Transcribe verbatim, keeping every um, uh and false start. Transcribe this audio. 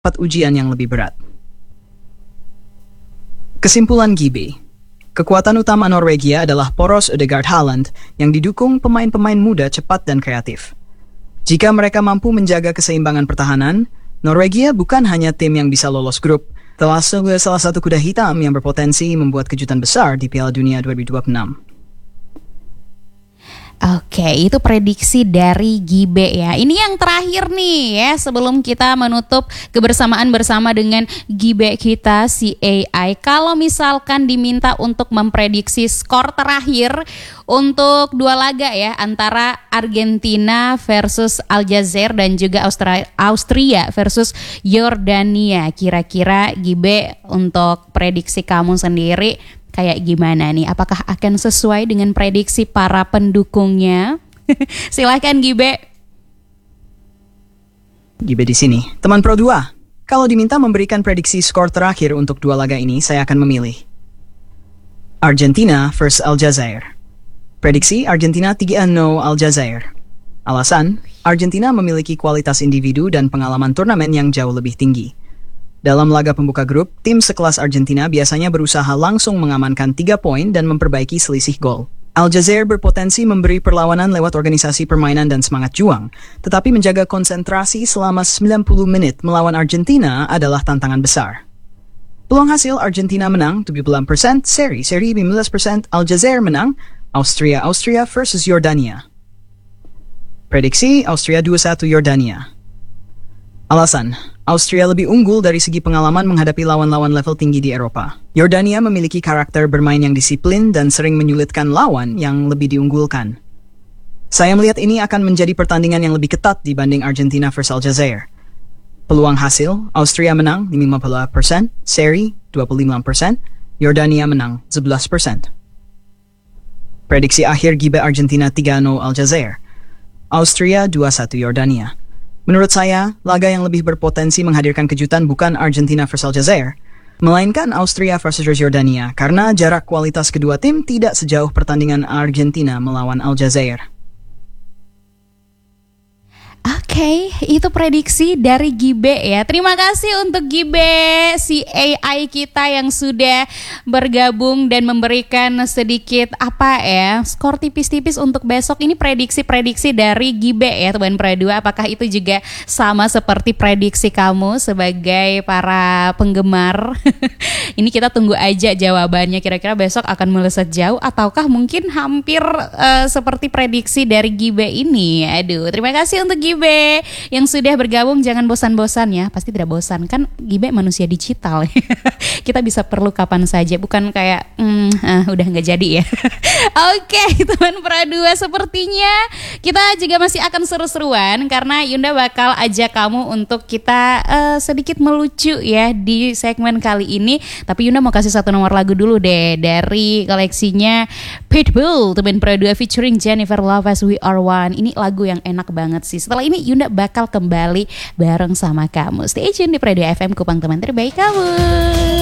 dapat ujian yang lebih berat. Kesimpulan G B, kekuatan utama Norwegia adalah poros Ødegaard Haaland yang didukung pemain-pemain muda cepat dan kreatif. Jika mereka mampu menjaga keseimbangan pertahanan, Norwegia bukan hanya tim yang bisa lolos grup, termasuk salah satu kuda hitam yang berpotensi membuat kejutan besar di Piala Dunia dua ribu dua puluh enam. Oke, itu prediksi dari Gibe ya. Ini yang terakhir nih ya, sebelum kita menutup kebersamaan bersama dengan Gibe kita si A I. Kalau misalkan diminta untuk memprediksi skor terakhir untuk dua laga ya, antara Argentina versus Aljazair dan juga Austria, Austria versus Yordania. Kira-kira Gibe, untuk prediksi kamu sendiri kayak gimana nih? Apakah akan sesuai dengan prediksi para pendukungnya? Silahkan Gibe. Gibe di sini. Teman Pro dua, kalau diminta memberikan prediksi skor terakhir untuk dua laga ini, saya akan memilih Argentina versus Aljazair. Prediksi Argentina tiga nol Aljazair. Alasan, Argentina memiliki kualitas individu dan pengalaman turnamen yang jauh lebih tinggi. Dalam laga pembuka grup, tim sekelas Argentina biasanya berusaha langsung mengamankan tiga poin dan memperbaiki selisih gol. Aljazair berpotensi memberi perlawanan lewat organisasi permainan dan semangat juang, tetapi menjaga konsentrasi selama sembilan puluh menit melawan Argentina adalah tantangan besar. Peluang hasil Argentina menang tujuh puluh enam persen, seri seri lima belas persen, Aljazair menang, Austria Austria versus Yordania. Prediksi Austria dua satu Yordania. Alasan, Austria lebih unggul dari segi pengalaman menghadapi lawan-lawan level tinggi di Eropa. Yordania memiliki karakter bermain yang disiplin dan sering menyulitkan lawan yang lebih diunggulkan. Saya melihat ini akan menjadi pertandingan yang lebih ketat dibanding Argentina versus Aljazair. Peluang hasil, Austria menang lima puluh persen, seri dua puluh lima persen, Yordania menang sebelas persen. Prediksi akhir Gibe Argentina tiga nol Aljazair. Austria dua satu Yordania. Menurut saya, laga yang lebih berpotensi menghadirkan kejutan bukan Argentina versus Aljazair, melainkan Austria versus Yordania, karena jarak kualitas kedua tim tidak sejauh pertandingan Argentina melawan Aljazair. Oke, okay, itu prediksi dari Gibe ya. Terima kasih untuk Gibe, si A I kita yang sudah bergabung dan memberikan sedikit apa ya, skor tipis-tipis untuk besok. Ini prediksi-prediksi dari Gibe ya, teman Pro dua. Apakah itu juga sama seperti prediksi kamu sebagai para penggemar? Ini kita tunggu aja jawabannya. Kira-kira besok akan melesat jauh ataukah mungkin hampir uh, seperti prediksi dari Gibe ini? Aduh, terima kasih untuk Gibe yang sudah bergabung. Jangan bosan-bosan ya, pasti tidak bosan kan, Gibe manusia digital. Kita bisa perlu kapan saja, bukan kayak hmm, ah, udah nggak jadi ya. Oke, okay, teman Pro dua, sepertinya kita juga masih akan seru-seruan karena Yunda bakal ajak kamu untuk kita uh, sedikit melucu ya di segmen kali ini. Tapi Yunda mau kasih satu nomor lagu dulu deh dari koleksinya Pitbull, teman Pro dua featuring Jennifer Lopez, We Are One. Ini lagu yang enak banget sih. Setelah ini Yunda bakal kembali bareng sama kamu. Stay tune di Pro dua F M, Kupang teman terbaik kamu.